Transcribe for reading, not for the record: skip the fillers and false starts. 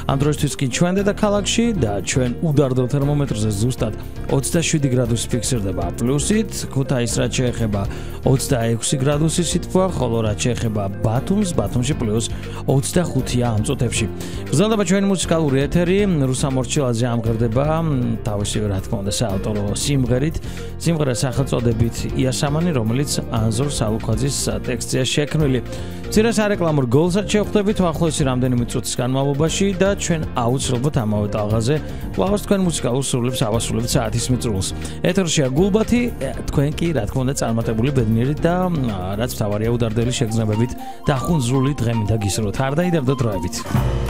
ამ დროისთვის კი ჩვენ დედაქალაქში და ჩვენ უდარდო თერმომეტრზე ზუსტად 27 გრადუსი ფიქსირდება პლუსით, ქუთაისს რაც შეეხება 26 გრადუსი სითბო, ხოლო რაც შეეხება ბათუმში პლუს 25-ია ამ წუთებში. გრძელდება ჩვენი მუსიკალური ეთერი, რუსა მორჩილაძე ამღერდება თავისი რა თქმა უნდა საავტორო სიმღერით, სიმღერას სახელწოდებით იასამანი, რომელიც ანზორ სალუქვაძის ტექსტია შექმნილი. მცირე სარეკლამო გოლსაც შევხვდებით ახლოსი რამდენიმე წუთის განმავლობაში და ჩვენ აუცილებლად ამავე ტალღაზე ვაღოს თქვენ მუსიკალურ სრულებს ავასრულებთ საათის მიწურულს. ეთერშია გულბათი, თქვენ კი რა თქმა უნდა წარმატებული ბედნიერით და რაც მთავარია უდარდელი შეგრძნებებით და ხუნძრული დღემი და გისურვოთ. არ დაიდარდოთ დროებით.